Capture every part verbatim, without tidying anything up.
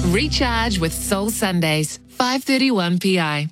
Recharge with Soul Sundays, five thirty-one P I.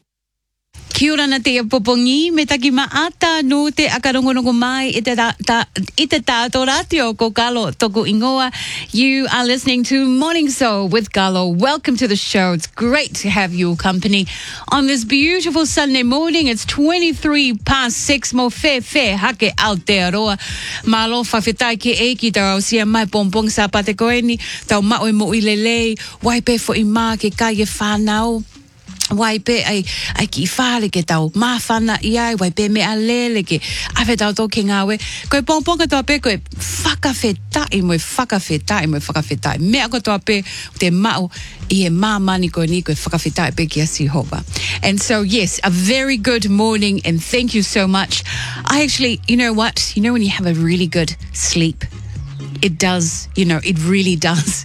Kia ora na te popongi, me taki maata no te akarongonongo mai i te, ta, ta, i te tātou ratio ko Kalo toku ingoa. You are listening to Morning Soul with Kalo. Welcome to the show. It's great to have your company on this beautiful Sunday morning. It's twenty-three past six mo fe fe hake Aotearoa. Malo whawhetai ke e ki tau sia mai pompong sa pate koeni. Tau maoi mo i lelei, waipe fo i mā ke kai e whanau. Wai pe ai ai ki whare ke tau mawhana i ai, wai pe me a lele ke awhe tau tō ki ngāwe. Koe pōmponga toa pe koe whakawhetai moe whakawhetai moe whakawhetai. Mea ko toa pe te mao i e māmani koe ni koe whakawhetai pe ki a Sihova. And so yes, a very good morning and thank you so much. I actually, you know what? You know when you have a really good sleep? It does, you know, it really does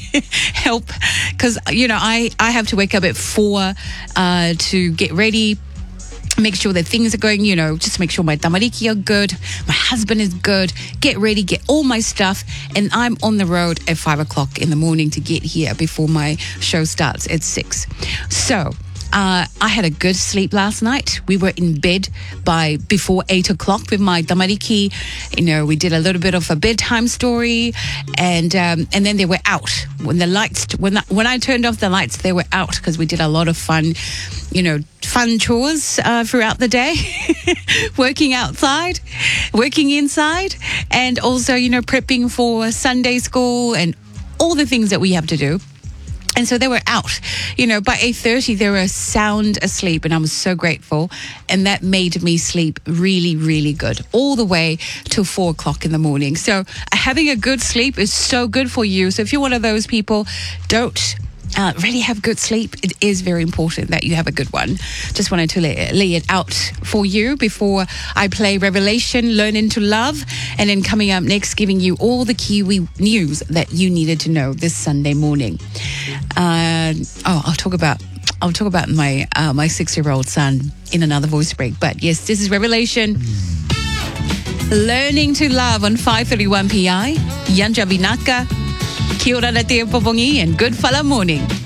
help because, you know, I, I have to wake up at four uh, to get ready, make sure that things are going, you know, just make sure my tamariki are good, my husband is good, get ready, get all my stuff, and I'm on the road at five o'clock in the morning to get here before my show starts at six. So Uh, I had a good sleep last night. We were in bed by before eight o'clock with my tamariki. You know, we did a little bit of a bedtime story, and um, and then they were out when the lights when the, when I turned off the lights. They were out because we did a lot of fun, you know, fun chores uh, throughout the day, working outside, working inside, and also you know prepping for Sunday school and all the things that we have to do. And so they were out, you know, by eight thirty, they were sound asleep and I was so grateful. And that made me sleep really, really good all the way till four o'clock in the morning. So having a good sleep is so good for you. So if you're one of those people, don't uh, really have good sleep. It is very important that you have a good one. Just wanted to lay, lay it out for you before I play Revelation, Learning to Love. And then coming up next, giving you all the Kiwi news that you needed to know this Sunday morning. Uh, oh, I'll talk about I'll talk about my uh, my six-year-old son in another voice break. But yes, this is Revelation, Learning to Love on five thirty-one P I. Yanja Binaka, kia ora na te popongi, and good fala morning.